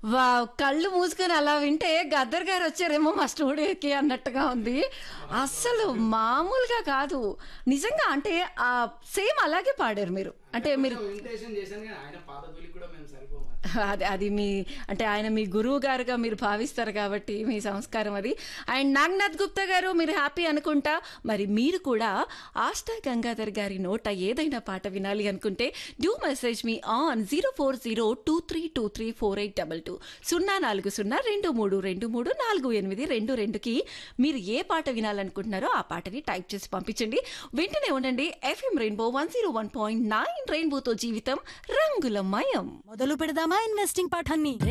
Wow! కళ్ళు మూసుకొని అలా వింటే గద్దర్ గారు వచ్చారేమో మా స్టూడియోకి అన్నట్టుగా ఉంది. అస్సలు మామూలుగా కాదు. నిజంగా అంటే సేమ్ అలాగే పాడారు మీరు. అంటే మీరు ఇమిటేషన్ చేశాను కానీ ఆయన పాత తొలికి కూడా మేము సరిపోము. అది అది మీ అంటే ఆయన మీ గురువు గారుగా మీరు భావిస్తారు కాబట్టి మీ సంస్కారం అది. అండ్ నాగనాథ్ గుప్తా గారు మీరు హ్యాపీ అనుకుంటా. మరి మీరు కూడా ఆష్టా గంగాధర్ గారి నోట ఏదైనా పాట వినాలి అనుకుంటే డూ మెసేజ్ మీ ఆన్ 04023234822 04023234822కి మీరు ఏ పాట వినాలనుకుంటున్నారో ఆ పాటని టైప్ చేసి పంపించండి. వింటూనే ఉండండి FM రెయిన్బో 101.9 రెయిన్బోతో జీవితం రంగులమయం. మొదలు పెడదామా ఇన్వెస్టింగ్ పాఠాన్ని?